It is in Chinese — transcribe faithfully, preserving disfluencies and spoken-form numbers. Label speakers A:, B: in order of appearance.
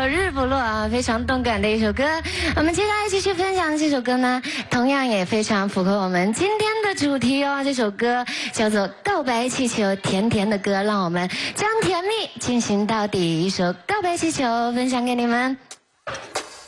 A: 日不落啊，非常动感的一首歌。我们接下来继续分享的这首歌呢，同样也非常符合我们今天的主题哦。这首歌叫做《告白气球》，甜甜的歌，让我们将甜蜜进行到底。一首《告白气球》分享给你们。